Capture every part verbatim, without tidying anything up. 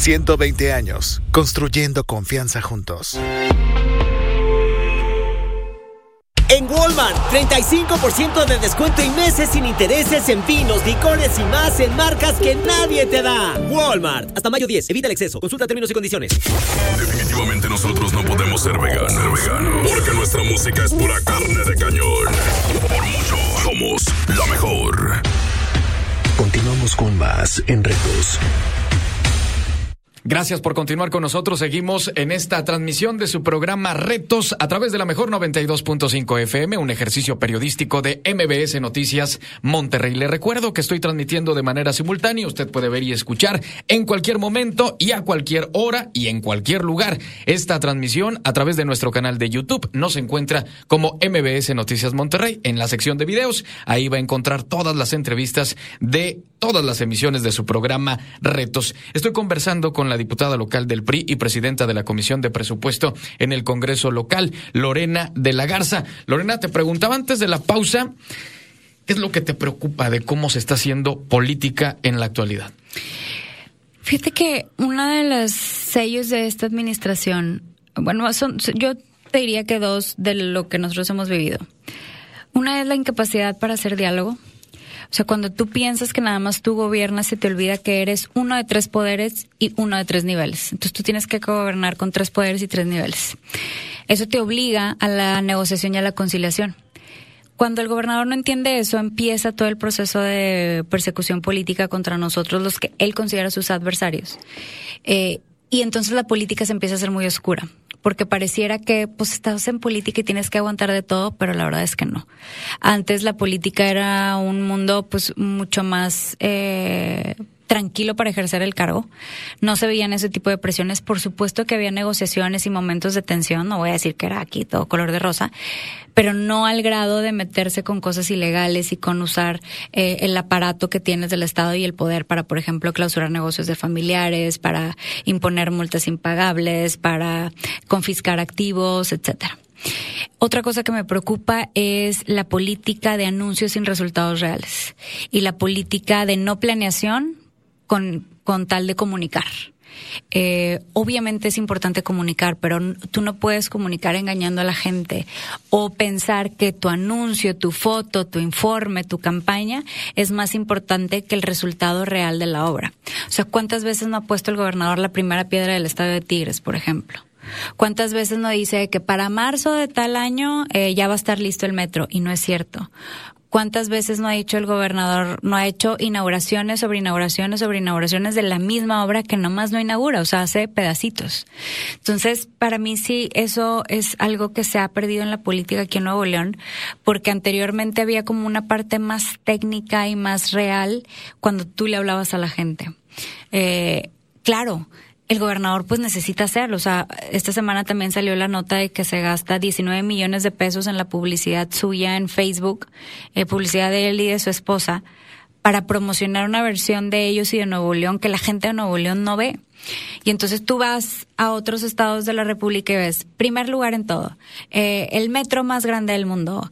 ciento veinte años, construyendo confianza juntos. En Walmart, treinta y cinco por ciento de descuento y meses sin intereses en vinos, licores y más en marcas que nadie te da. Walmart, hasta mayo diez, evita el exceso, consulta términos y condiciones. Definitivamente nosotros no podemos ser veganos, ser veganos, porque nuestra música es pura carne de cañón. Por mucho, somos la mejor. Continuamos con más en Retos. Gracias por continuar con nosotros. Seguimos en esta transmisión de su programa Retos a través de la mejor noventa y dos punto cinco F M, un ejercicio periodístico de M B S Noticias Monterrey. Le recuerdo que estoy transmitiendo de manera simultánea. Usted puede ver y escuchar en cualquier momento y a cualquier hora y en cualquier lugar. Esta transmisión a través de nuestro canal de YouTube nos encuentra como M B S Noticias Monterrey en la sección de videos. Ahí va a encontrar todas las entrevistas de todas las emisiones de su programa Retos. Estoy conversando con la diputada local del P R I y presidenta de la Comisión de Presupuesto en el Congreso local, Lorena de la Garza. Lorena, te preguntaba antes de la pausa, ¿qué es lo que te preocupa de cómo se está haciendo política en la actualidad? Fíjate que uno de los sellos de esta administración, bueno, son, yo te diría que dos de lo que nosotros hemos vivido. Una es la incapacidad para hacer diálogo. O sea, cuando tú piensas que nada más tú gobiernas, se te olvida que eres uno de tres poderes y uno de tres niveles. Entonces tú tienes que gobernar con tres poderes y tres niveles. Eso te obliga a la negociación y a la conciliación. Cuando el gobernador no entiende eso, empieza todo el proceso de persecución política contra nosotros, los que él considera sus adversarios. Eh, y entonces la política se empieza a hacer muy oscura. Porque pareciera que pues estás en política y tienes que aguantar de todo, pero la verdad es que no. Antes la política era un mundo pues mucho más eh, tranquilo para ejercer el cargo. No se veían ese tipo de presiones. Por supuesto que había negociaciones y momentos de tensión, no voy a decir que era aquí todo color de rosa, pero no al grado de meterse con cosas ilegales y con usar eh, el aparato que tienes del Estado y el poder para, por ejemplo, clausurar negocios de familiares, para imponer multas impagables, para confiscar activos, etcétera. Otra cosa que me preocupa es la política de anuncios sin resultados reales y la política de no planeación con, con tal de comunicar. Eh, obviamente es importante comunicar, pero tú no puedes comunicar engañando a la gente o pensar que tu anuncio, tu foto, tu informe, tu campaña es más importante que el resultado real de la obra. O sea, ¿cuántas veces no ha puesto el gobernador la primera piedra del estadio de Tigres, por ejemplo? ¿Cuántas veces no dice que para marzo de tal año eh, ya va a estar listo el metro? Y no es cierto. ¿Cuántas veces no ha dicho el gobernador, no ha hecho inauguraciones sobre inauguraciones sobre inauguraciones de la misma obra que nomás no inaugura, o sea, hace pedacitos? Entonces, para mí sí, eso es algo que se ha perdido en la política aquí en Nuevo León, porque anteriormente había como una parte más técnica y más real cuando tú le hablabas a la gente. Eh, claro, el gobernador pues necesita hacerlo. O sea, esta semana también salió la nota de que se gasta diecinueve millones de pesos en la publicidad suya en Facebook, eh, publicidad de él y de su esposa, para promocionar una versión de ellos y de Nuevo León que la gente de Nuevo León no ve. Y entonces tú vas a otros estados de la República y ves primer lugar en todo, eh, el metro más grande del mundo,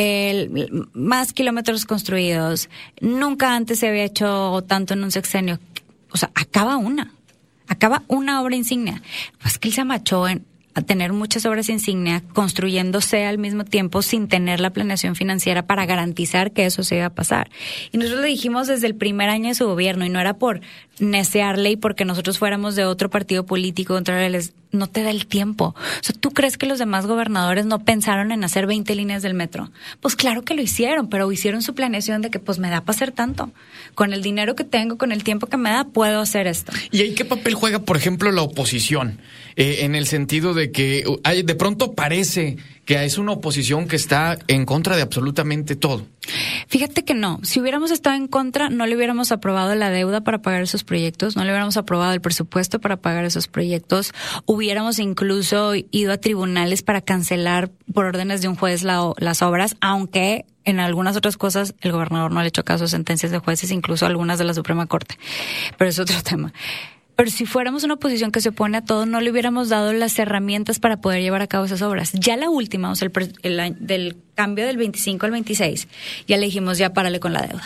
el, más kilómetros construidos, nunca antes se había hecho tanto en un sexenio. O sea, acaba una. Acaba una obra insignia. Pues que él se amachó en a tener muchas obras insignia construyéndose al mismo tiempo sin tener la planeación financiera para garantizar que eso se iba a pasar. Y nosotros le dijimos desde el primer año de su gobierno, y no era por necearle y porque nosotros fuéramos de otro partido político, contrarios, no te da el tiempo. O sea, ¿tú crees que los demás gobernadores no pensaron en hacer veinte líneas del metro? Pues claro que lo hicieron, pero hicieron su planeación de que pues me da para hacer tanto. Con el dinero que tengo, con el tiempo que me da, puedo hacer esto. ¿Y ahí qué papel juega, por ejemplo, la oposición? Eh, en el sentido de que hay, de pronto parece que es una oposición que está en contra de absolutamente todo. Fíjate que no. Si hubiéramos estado en contra, no le hubiéramos aprobado la deuda para pagar esos proyectos, no le hubiéramos aprobado el presupuesto para pagar esos proyectos, hubiéramos incluso ido a tribunales para cancelar por órdenes de un juez la, las obras, aunque en algunas otras cosas el gobernador no le ha hecho caso a sentencias de jueces, incluso algunas de la Suprema Corte. Pero es otro tema. Pero si fuéramos una oposición que se opone a todo, no le hubiéramos dado las herramientas para poder llevar a cabo esas obras. Ya la última, o sea, el, el, del cambio del veinticinco al veintiséis, ya le dijimos, ya párale con la deuda.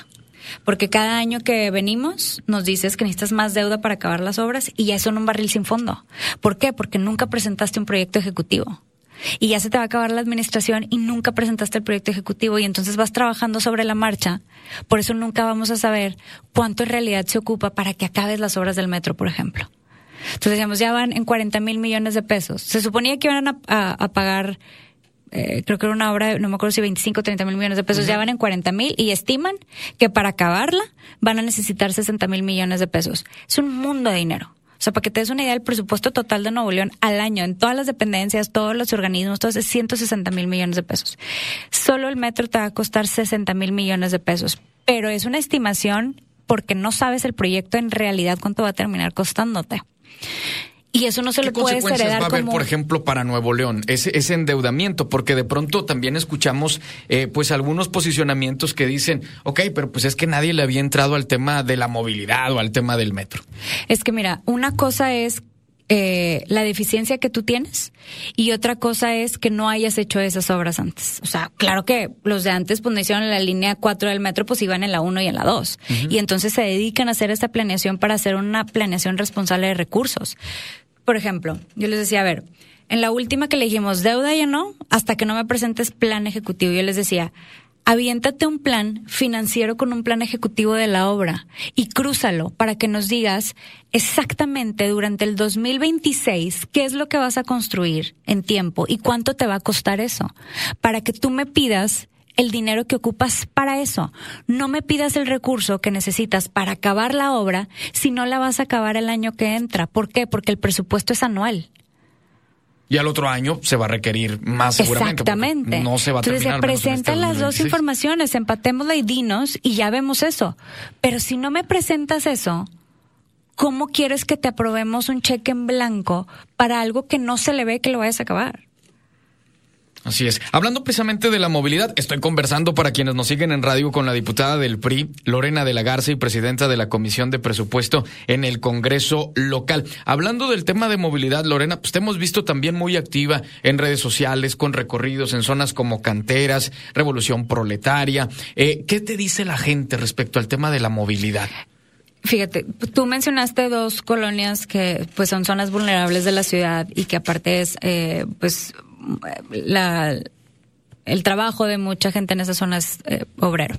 porque cada año que venimos nos dices que necesitas más deuda para acabar las obras y ya son un barril sin fondo. ¿Por qué? Porque nunca presentaste un proyecto ejecutivo. Y ya se te va a acabar la administración y nunca presentaste el proyecto ejecutivo y entonces vas trabajando sobre la marcha. Por eso nunca vamos a saber cuánto en realidad se ocupa para que acabes las obras del metro, por ejemplo. Entonces decíamos, ya van en cuarenta mil millones de pesos. Se suponía que iban a, a, a pagar, eh, creo que era una obra, no me acuerdo si veinticinco o treinta mil millones de pesos, uh-huh. Ya van en cuarenta mil y estiman que para acabarla van a necesitar sesenta mil millones de pesos. Es un mundo de dinero. O sea, para que te des una idea, el presupuesto total de Nuevo León al año, en todas las dependencias, todos los organismos, todo es ciento sesenta mil millones de pesos. Solo el metro te va a costar sesenta mil millones de pesos. Pero es una estimación porque no sabes el proyecto en realidad cuánto va a terminar costándote. Y eso no se lo puedes heredar. ¿Qué consecuencias va a haber, como... por ejemplo, para Nuevo León? Ese, ese endeudamiento, porque de pronto también escuchamos eh, pues algunos posicionamientos que dicen, ok, pero pues es que nadie le había entrado al tema de la movilidad o al tema del metro. Es que mira, una cosa es eh, la deficiencia que tú tienes y otra cosa es que no hayas hecho esas obras antes. O sea, claro que los de antes pues no hicieron la línea cuatro del metro, pues iban en la uno y en la dos. Uh-huh. Y entonces se dedican a hacer esta planeación para hacer una planeación responsable de recursos. Por ejemplo, yo les decía, a ver, en la última que le dijimos, deuda ya no, hasta que no me presentes plan ejecutivo. Yo les decía, aviéntate un plan financiero con un plan ejecutivo de la obra y crúzalo para que nos digas exactamente durante el dos mil veintiséis qué es lo que vas a construir en tiempo y cuánto te va a costar eso, para que tú me pidas el dinero que ocupas para eso. No me pidas el recurso que necesitas para acabar la obra si no la vas a acabar el año que entra. ¿Por qué? Porque el presupuesto es anual. Y al otro año se va a requerir más seguramente. Exactamente. No se va a Entonces, terminar. Entonces, se presentan las dos informaciones, empatémosla y dinos y ya vemos eso. Pero si no me presentas eso, ¿cómo quieres que te aprobemos un cheque en blanco para algo que no se le ve que lo vayas a acabar? Así es. Hablando precisamente de la movilidad, estoy conversando para quienes nos siguen en radio con la diputada del P R I, Lorena de la Garza, y presidenta de la Comisión de Presupuesto en el Congreso local. Hablando del tema de movilidad, Lorena, pues te hemos visto también muy activa en redes sociales, con recorridos en zonas como Canteras, Revolución Proletaria. Eh, ¿Qué te dice la gente respecto al tema de la movilidad? Fíjate, tú mencionaste dos colonias que pues son zonas vulnerables de la ciudad y que aparte es eh, pues la el trabajo de mucha gente en esas zonas eh, obrero.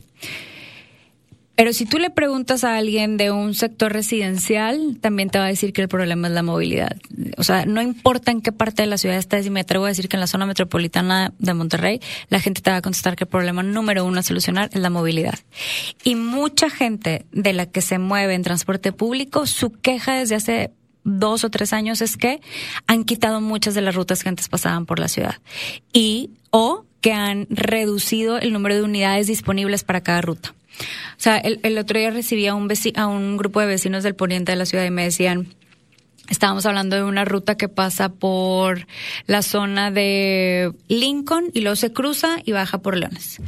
Pero si tú le preguntas a alguien de un sector residencial, también te va a decir que el problema es la movilidad. O sea, no importa en qué parte de la ciudad estés, y me atrevo a decir que en la zona metropolitana de Monterrey, la gente te va a contestar que el problema número uno a solucionar es la movilidad. Y mucha gente de la que se mueve en transporte público, su queja desde hace dos o tres años es que han quitado muchas de las rutas que antes pasaban por la ciudad. Y, o que han reducido el número de unidades disponibles para cada ruta. O sea, el, el otro día recibí a un, veci- a un grupo de vecinos del poniente de la ciudad y me decían, estábamos hablando de una ruta que pasa por la zona de Lincoln y luego se cruza y baja por Leones.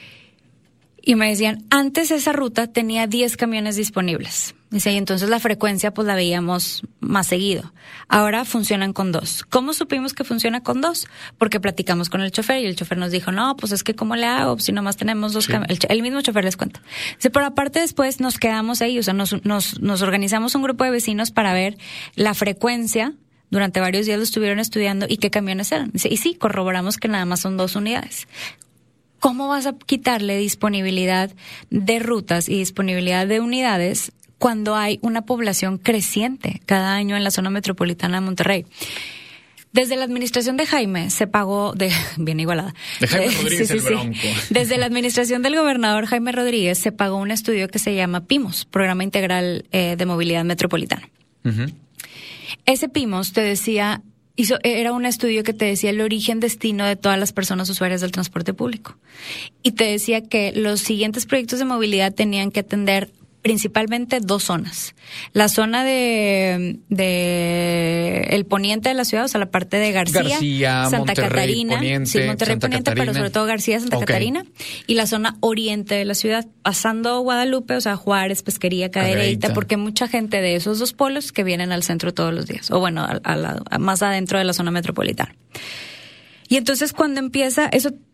Y me decían, antes esa ruta tenía diez camiones disponibles. Dice, y entonces la frecuencia pues la veíamos más seguido. Ahora funcionan con dos. ¿Cómo supimos que funciona con dos? Porque platicamos con el chofer y el chofer nos dijo, no, pues es que ¿cómo le hago? Si nomás tenemos dos sí. camiones. El, el mismo chofer les cuenta. Dice, pero aparte después nos quedamos ahí, o sea, nos, nos, nos organizamos un grupo de vecinos para ver la frecuencia. Durante varios días lo estuvieron estudiando y qué camiones eran. Dice, y sí, corroboramos que nada más son dos unidades. ¿Cómo vas a quitarle disponibilidad de rutas y disponibilidad de unidades cuando hay una población creciente cada año en la zona metropolitana de Monterrey? Desde la administración de Jaime se pagó, de bien igualada. De Jaime eh, Rodríguez, sí, sí, el Bronco. Sí. Desde la administración del gobernador Jaime Rodríguez se pagó un estudio que se llama PIMOS, Programa Integral eh, de Movilidad Metropolitana. Uh-huh. Ese PIMOS te decía... Hizo, era un estudio que te decía el origen-destino de todas las personas usuarias del transporte público. Y te decía que los siguientes proyectos de movilidad tenían que atender principalmente dos zonas. La zona de, de el poniente de la ciudad, o sea, la parte de García, García Santa Monterrey, Catarina, Poniente, sí, Monterrey Santa Poniente, Catarina. pero sobre todo García, Santa okay. Catarina, y la zona oriente de la ciudad, pasando Guadalupe, o sea, Juárez, Pesquería, Cadereyta, porque mucha gente de esos dos polos que vienen al centro todos los días, o bueno, a, a la, a más adentro de la zona metropolitana. Y entonces cuando empieza, eso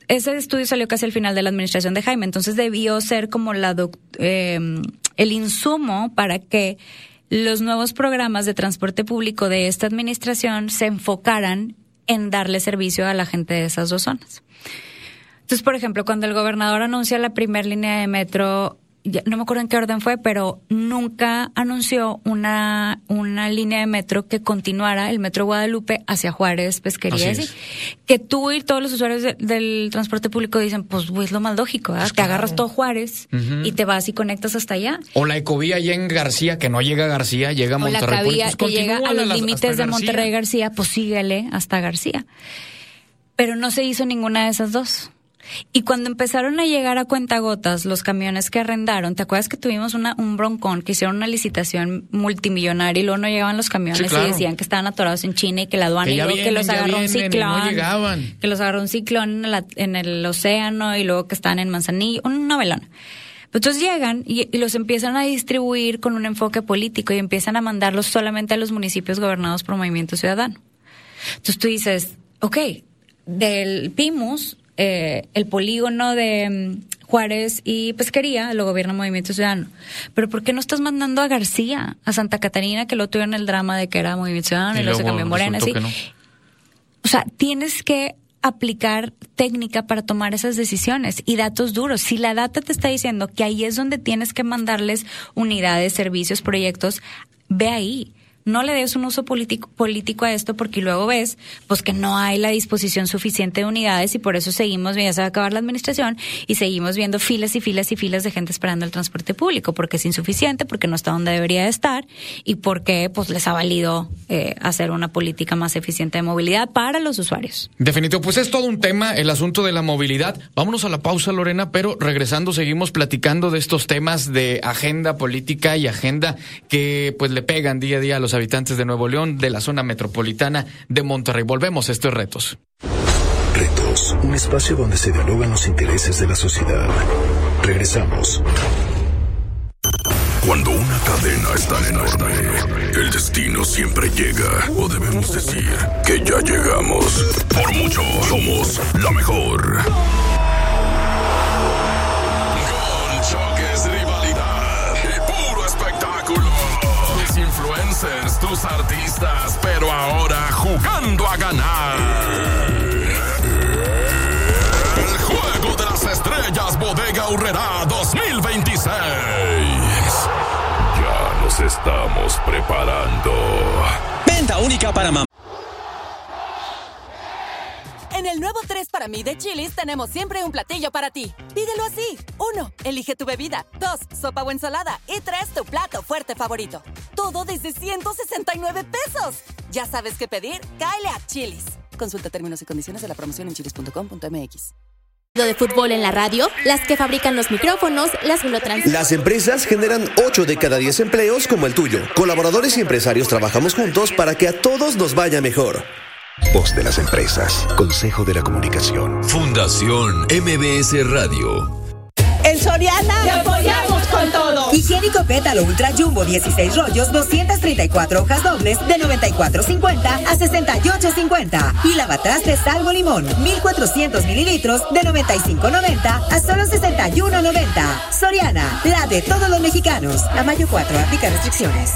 ese estudio salió casi al final de la administración de Jaime, entonces debió ser como la doc- eh, el insumo para que los nuevos programas de transporte público de esta administración se enfocaran en darle servicio a la gente de esas dos zonas. Entonces, por ejemplo, cuando el gobernador anuncia la primera línea de metro, ya, no me acuerdo en qué orden fue, pero nunca anunció una una línea de metro que continuara el Metro Guadalupe hacia Juárez, Pesquería, así, que tú y todos los usuarios de, del transporte público dicen, pues, güey, es lo más lógico, ¿verdad? Pues te claro. agarras todo Juárez uh-huh. y te vas y conectas hasta allá. O la ecovía allá en García, que no llega a García, llega a Monterrey. O la Cavía, pues, que llega a los límites de Monterrey García, pues síguele hasta García. Pero no se hizo ninguna de esas dos. Y cuando empezaron a llegar a cuentagotas los camiones que arrendaron, ¿te acuerdas que tuvimos una, un broncón, que hicieron una licitación multimillonaria y luego no llegaban los camiones sí, claro. y decían que estaban atorados en China y que la aduana, que y luego vienen, que los agarró un ciclón, no llegaban. que los agarró un ciclón en, la, en el océano y luego que estaban en Manzanillo, una velona. Entonces llegan y, y los empiezan a distribuir con un enfoque político y empiezan a mandarlos solamente a los municipios gobernados por Movimiento Ciudadano. Entonces tú dices, ok, del Pimus, Eh, el polígono de um, Juárez y Pesquería lo gobierna Movimiento Ciudadano. Pero ¿por qué no estás mandando a García, a Santa Catarina, que lo tuvieron el drama de que era Movimiento Ciudadano y, y luego se cambió Morena? ¿Sí? No. O sea, tienes que aplicar técnica para tomar esas decisiones y datos duros. Si la data te está diciendo que ahí es donde tienes que mandarles unidades, servicios, proyectos, ve ahí. No le des un uso político, político a esto porque luego ves pues que no hay la disposición suficiente de unidades y por eso seguimos, ya se va a acabar la administración y seguimos viendo filas y filas y filas de gente esperando el transporte público porque es insuficiente, porque no está donde debería de estar y porque pues les ha valido eh, hacer una política más eficiente de movilidad para los usuarios. Definitivo, pues es todo un tema el asunto de la movilidad. Vámonos a la pausa, Lorena, pero regresando seguimos platicando de estos temas de agenda política y agenda que pues le pegan día a día a los habitantes de Nuevo León, de la zona metropolitana de Monterrey. Volvemos, esto es Retos. Retos, un espacio donde se dialogan los intereses de la sociedad. Regresamos. Cuando una cadena es tan enorme, el destino siempre llega, o debemos decir que ya llegamos. Por mucho, somos la mejor. Con choques, rivalidad y puro espectáculo. Influencers, tus artistas, pero ahora jugando a ganar. El Juego de las Estrellas Bodega Aurrerá dos mil veintiséis. Ya nos estamos preparando. Venta única para mamá. En el nuevo tres para mí de Chili's tenemos siempre un platillo para ti. Pídelo así. Uno, elige tu bebida. Dos, sopa o ensalada. Y tres, tu plato fuerte favorito. Todo desde ciento sesenta y nueve pesos. ¿Ya sabes qué pedir? Cáele a Chili's. Consulta términos y condiciones de la promoción en chilis punto com punto m x. De fútbol en la radio, las que fabrican los micrófonos, las trans... Las empresas generan ocho de cada diez empleos como el tuyo. Colaboradores y empresarios trabajamos juntos para que a todos nos vaya mejor. Voz de las empresas. Consejo de la Comunicación. Fundación M B S Radio. En Soriana te apoyamos con todo. Higiénico Pétalo Ultra Jumbo dieciséis rollos, doscientas treinta y cuatro hojas dobles de noventa y cuatro cincuenta a sesenta y ocho cincuenta. Y lavatrastes Salvo Limón, mil cuatrocientos mililitros de noventa y cinco noventa a solo sesenta y uno noventa. Soriana, la de todos los mexicanos. A mayo cuatro, aplica restricciones.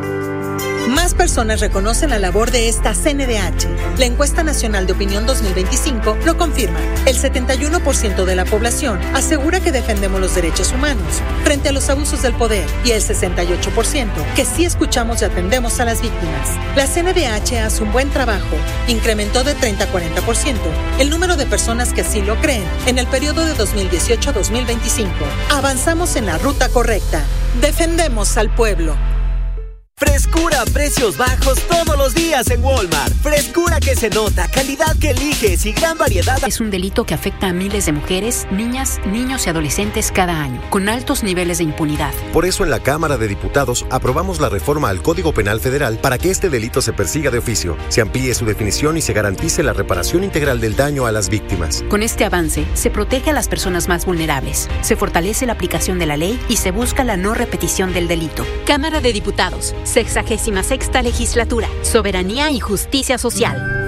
Más personas reconocen la labor de esta C N D H. La encuesta nacional de opinión dos mil veinticinco lo confirma. El setenta y uno por ciento de la población asegura que defendemos los derechos humanos frente a los abusos del poder y el sesenta y ocho por ciento que sí escuchamos y atendemos a las víctimas. La C N D H hace un buen trabajo. Incrementó de treinta a cuarenta por ciento el número de personas que así lo creen en el periodo de dos mil dieciocho a dos mil veinticinco. Avanzamos en la ruta correcta. Defendemos al pueblo. Frescura a precios bajos todos los días en Walmart. Frescura que se nota, calidad que eliges y gran variedad. Es un delito que afecta a miles de mujeres, niñas, niños y adolescentes cada año, con altos niveles de impunidad. Por eso en la Cámara de Diputados aprobamos la reforma al Código Penal Federal para que este delito se persiga de oficio, se amplíe su definición y se garantice la reparación integral del daño a las víctimas. Con este avance, se protege a las personas más vulnerables, se fortalece la aplicación de la ley y se busca la no repetición del delito. Cámara de Diputados. Sexagésima sexta legislatura. Soberanía y justicia social.